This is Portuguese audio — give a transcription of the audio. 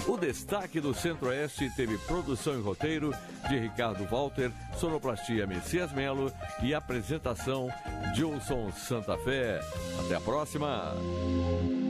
O destaque do Centro-Oeste teve produção e roteiro de Ricardo Walter, sonoplastia Messias Melo e apresentação Gilson Santa Fé. Até a próxima!